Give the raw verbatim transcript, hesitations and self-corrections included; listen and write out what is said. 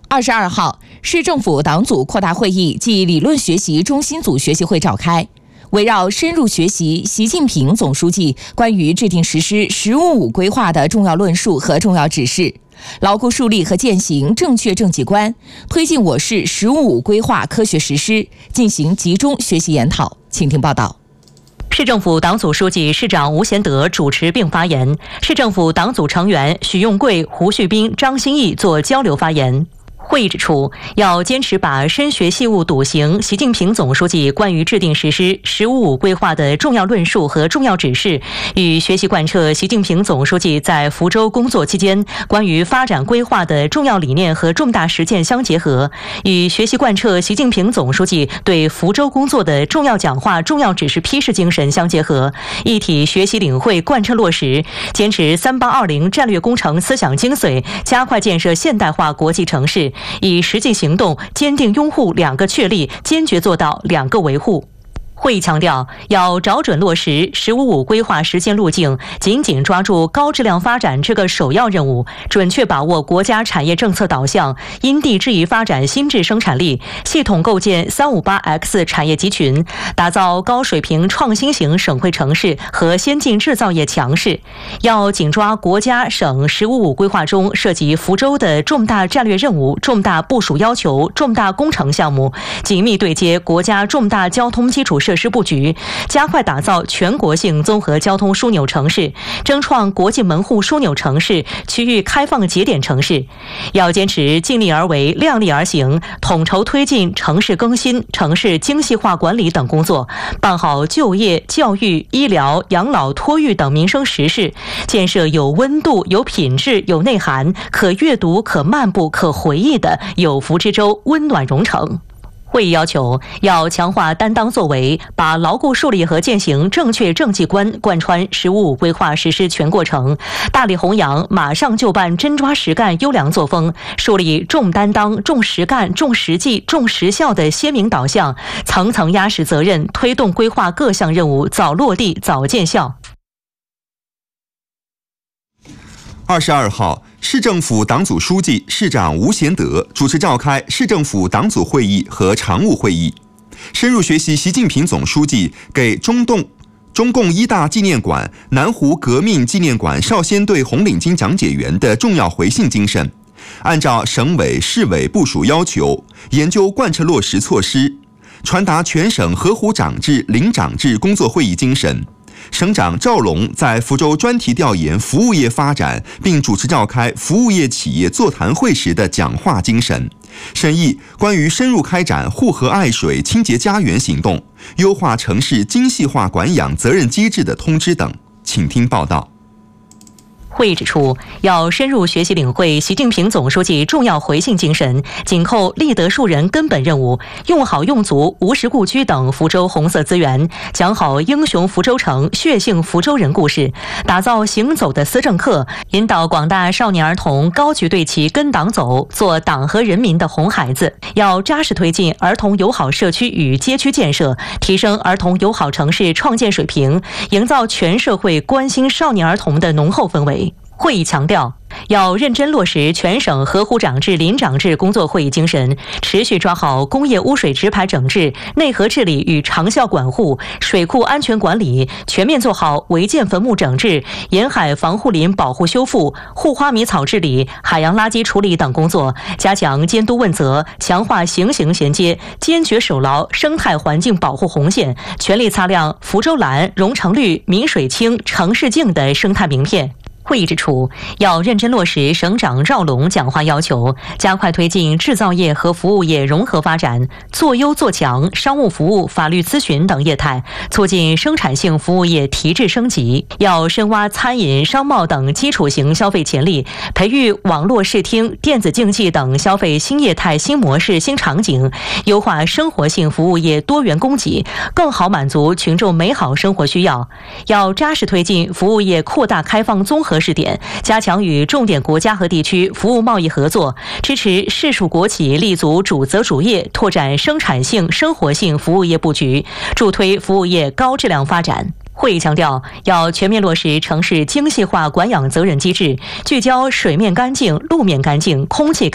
二十二号，市政府党组扩大会议暨理论学习中心组学习会召开，围绕深入学习习近平总书记关于制定实施“十五五”规划的重要论述和重要指示，牢固树立和践行正确政绩观，推进我市“十五五”规划科学实施，进行集中学习研讨。请听报道。 市政府党组书记、市长吴贤德主持并发言，市政府党组成员许用贵、胡旭斌、张新义作交流发言。会议指出，要坚持把深学细务笃行习近平总书记关于制定实施“十五五”规划的重要论述和重要指示，与学习贯彻习近平总书记在福州工作期间关于发展规划的重要理念和重大实践相结合，与学习贯彻习近平总书记对福州工作的重要讲话、重要指示批示精神相结合，一体学习领会贯彻落实，坚持三八二零战略工程思想精髓，加快建设现代化国际城市，以实际行动坚定拥护两个确立，坚决做到两个维护。会议强调，要找准落实“十五五”规划实践路径，紧紧抓住高质量发展这个首要任务，准确把握国家产业政策导向，因地制宜发展新质生产力，系统构建 三五八 X 产业集群，打造高水平创新型省会城市和先进制造业强市。要紧抓国家省“十五五”规划中涉及福州的重大战略任务、重大部署要求、重大工程项目，紧密对接国家重大交通基础设施布局，加快打造全国性综合交通枢纽城市，争创国际门户枢纽城市、区域开放节点城市。要坚持尽力而为、量力而行，统筹推进城市更新、城市精细化管理等工作，办好就业、教育、医疗、养老、托育等民生实事，建设有温度、有品质、有内涵、可阅读、可漫步、可回忆的有福之州温暖蓉城。会议要求，要强化担当作为，把牢固树立和践行正确政绩观贯穿“十五五”规划实施全过程，大力弘扬马上就办、真抓实干优良作风，树立重担当、重实干、重实际、重实效的鲜明导向，层层压实责任，推动规划各项任务早落地、早见效。 二十二号，市政府党组书记、市长吴贤德主持召开市政府党组会议和常务会议，深入学习习近平总书记给中共中共一大纪念馆南湖革命纪念馆少先队红领巾讲解员的重要回信精神，按照省委、市委部署要求，研究贯彻落实措施，传达全省合湖长制、领长制工作会议精神。省长赵龙在福州专题调研服务业发展，并主持召开服务业企业座谈会时的讲话精神，审议关于深入开展护河爱水、清洁家园行动、优化城市精细化管养责任机制的通知等。请听报道。 会议指出，要深入学习领会习近平总书记重要回信精神，紧扣立德树人根本任务，用好用足无时故居等福州红色资源，讲好英雄福州城、血性福州人故事，打造行走的思政课，引导广大少年儿童高举对旗跟党走，做党和人民的红孩子。要扎实推进儿童友好社区与街区建设，提升儿童友好城市创建水平，营造全社会关心少年儿童的浓厚氛围。会议强调，要认真落实全省合湖长制、领长制工作会议精神，持续抓好工业污水直排整治、内河治理与长效管护、水库安全管理，全面做好违建坟墓整治、沿海防护林保护修复、护花迷草治理、海洋垃圾处理等工作，加强监督问责，强化形形衔接，坚决守牢生态环境保护红线，全力擦亮福州蓝、蓉城绿、闽水清、城市净的生态名片。会议指出，要认真落实省长赵龙讲话要求，加快推进制造业和服务业融合发展，做优做强商务服务、法律咨询等业态，促进生产性服务业提质升级。要深挖餐饮、商贸等基础型消费潜力，培育网络视听、电子竞技等消费新业态、新模式、新场景，优化生活性服务业多元供给，更好满足群众美好生活需要。要扎实推进服务业扩大开放综合试点，加强与重点国家和地区服务贸易合作，支持市属国企立足主责主业，拓展生产性、生活性服务业布局，助推服务业高质量发展。会议强调，要全面落实城市精细化管养责任机制，聚焦水面干净、路面干净、空气干净